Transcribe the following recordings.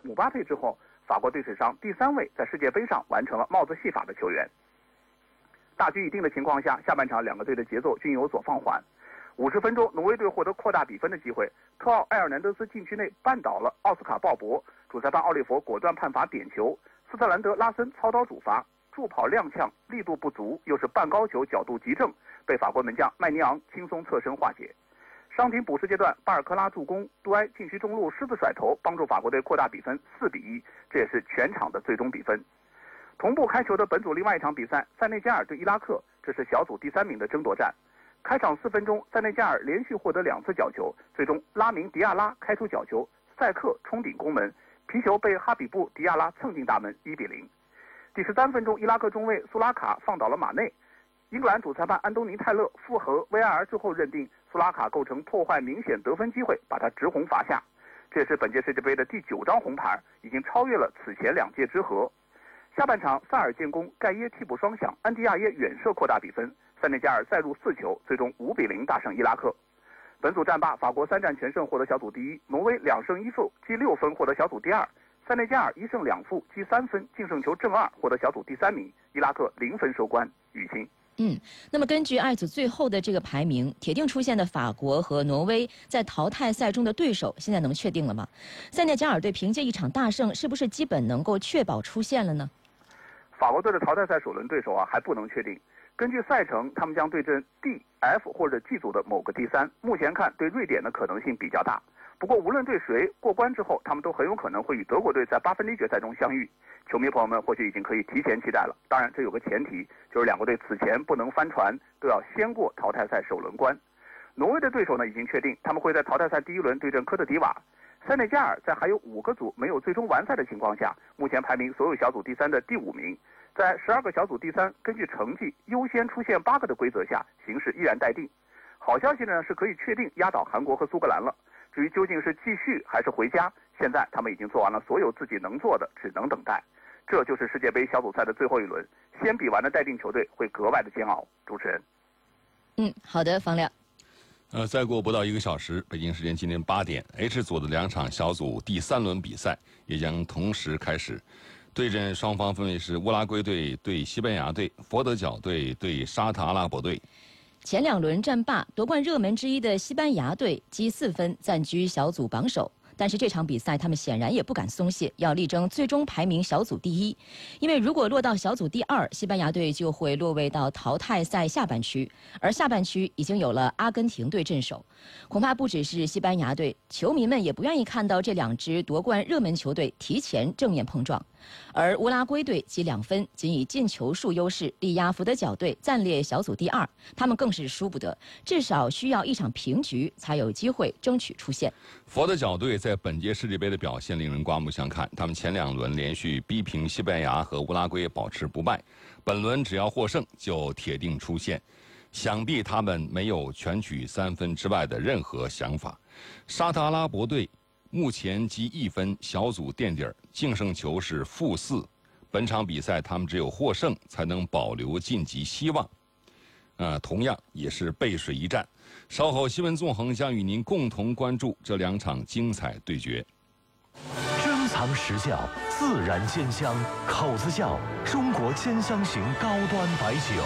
姆巴佩之后，法国队史上第3位在世界杯上完成了帽子戏法的球员。大局已定的情况下，下半场两个队的节奏均有所放缓。50分钟，挪威队获得扩大比分的机会，特奥埃尔南德斯禁区内绊倒了奥斯卡鲍勃，主裁判奥利弗果断判罚点球，斯特兰德拉森操刀主罚，助跑踉跄，力度不足，又是半高球角度极正，被法国门将麦尼昂轻松侧身化解。伤停补时阶段，巴尔科拉助攻，杜埃禁区中路狮子甩头，帮助法国队扩大比分4-1，这也是全场的最终比分。同步开球的本组另外一场比赛，塞内加尔对伊拉克，这是小组第3名的争夺战。开场4分钟，塞内加尔连续获得2次角球，最终拉明迪亚拉开出角球，塞克冲顶攻门，皮球被哈比布迪亚拉蹭进大门，1-0。第13分钟，伊拉克中卫苏拉卡放倒了马内，英格兰主裁判安东尼泰勒复核 VAR 之后认定苏拉卡构成破坏明显得分机会，把他直红罚下。这也是本届世界杯的第9张红牌，已经超越了此前2届之和。下半场，萨尔建功，盖耶替补双响，安迪亚耶远射扩大比分，塞内加尔再入4球，最终5-0大胜伊拉克。本组战罢，法国3战全胜获得小组第1，挪威2胜1负积6分获得小组第2，塞内加尔1胜2负积3分净胜球正2获得小组第3名，伊拉克0分收官。雨欣。 那么根据2组最后的这个排名，铁定出现的法国和挪威在淘汰赛中的对手，现在能确定了吗？塞内加尔队凭借一场大胜，是不是基本能够确保出线了呢？ 法国队的淘汰赛首轮对手还不能确定。根据赛程，他们将对阵 D、F 或者 G 组的某个第3。目前看，对瑞典的可能性比较大。不过，无论对谁过关之后，他们都很有可能会与德国队在8分之一决赛中相遇。球迷朋友们或许已经可以提前期待了。当然，这有个前提，就是两个队此前不能翻船，都要先过淘汰赛首轮关。挪威的对手呢已经确定，他们会在淘汰赛第1轮对阵科特迪瓦。塞内加尔在还有5个组没有最终完赛的情况下，目前排名所有小组第3的第5名。在12个小组第3，根据成绩优先出现8个的规则下，形势依然待定。好消息呢是可以确定压倒韩国和苏格兰了。至于究竟是继续还是回家，现在他们已经做完了所有自己能做的，只能等待。这就是世界杯小组赛的最后一轮，先比完的待定球队会格外的煎熬。主持人。 好的，方亮。 再过不到1个小时，北京时间今天8点 ，H 组的2场小组第3轮比赛也将同时开始。对阵双方分为是乌拉圭队对西班牙队，佛得角队对沙特阿拉伯队。 前2轮战罢，夺冠热门之一的西班牙队积4分，暂居小组榜首。但是这场比赛他们显然也不敢松懈，要力争最终排名小组第1。因为如果落到小组第2，西班牙队就会落位到淘汰赛下半区，而下半区已经有了阿根廷队镇守。恐怕不只是西班牙队，球迷们也不愿意看到这2支夺冠热门球队提前正面碰撞。而乌拉圭队积2分，仅以进球数优势力压佛得角队，暂列小组第2。他们更是输不得，至少需要一场平局才有机会争取出线。 佛得角队在本届世界杯的表现令人刮目相看，他们前2轮连续逼平西班牙和乌拉圭，保持不败。本轮只要获胜，就铁定出线。想必他们没有全取3分之外的任何想法。沙特阿拉伯队目前积1分，小组垫底儿，净胜球是-4。本场比赛他们只有获胜才能保留晋级希望。同样也是背水一战。稍后新闻纵横将与您共同关注这2场精彩对决。 珍藏实窖，自然鲜香，口子窖，中国鲜香型高端白酒。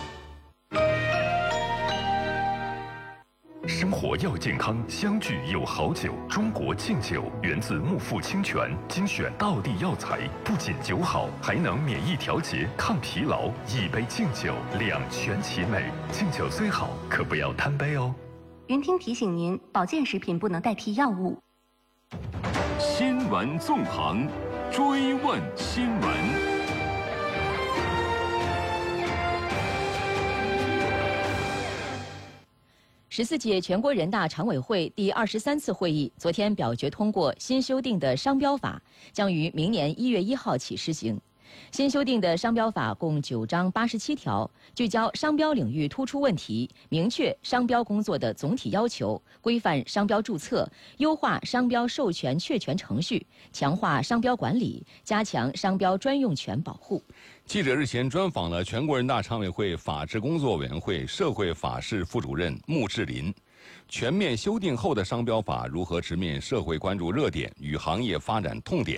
生活要健康，相聚有好酒。中国敬酒源自木富清泉，精选道地药材，不仅酒好，还能免疫调节、抗疲劳。一杯敬酒，两全其美。敬酒虽好，可不要贪杯哦。 云听提醒您，保健食品不能代替药物。 新闻纵横，追问新闻。 14届全国人大常委会第23次会议昨天表决通过新修订的商标法，将于明年1月1号起施行。新修订的商标法共9章87条，聚焦商标领域突出问题，明确商标工作的总体要求，规范商标注册，优化商标授权确权程序，强化商标管理，加强商标专用权保护。 记者日前专访了全国人大常委会法制工作委员会社会法事副主任穆志林。全面修订后的商标法如何直面社会关注热点与行业发展痛点？